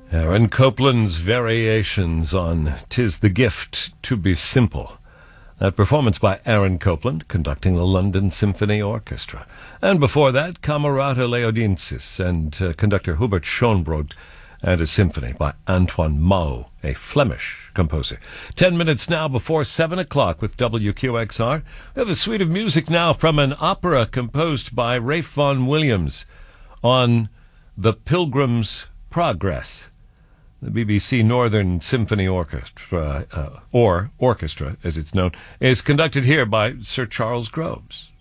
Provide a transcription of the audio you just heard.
Aaron Copland's variations on "'Tis the Gift to be Simple." That performance by Aaron Copland, conducting the London Symphony Orchestra. And before that, Camerata Leonensis and conductor Hubert Schoenbrod and a symphony by Antoine Mao, a Flemish composer. 10 minutes now before 7 o'clock with WQXR. We have a suite of music now from an opera composed by Ralph Vaughan Williams on The Pilgrim's Progress. The BBC Northern Symphony Orchestra, or Orchestra as it's known, is conducted here by Sir Charles Groves.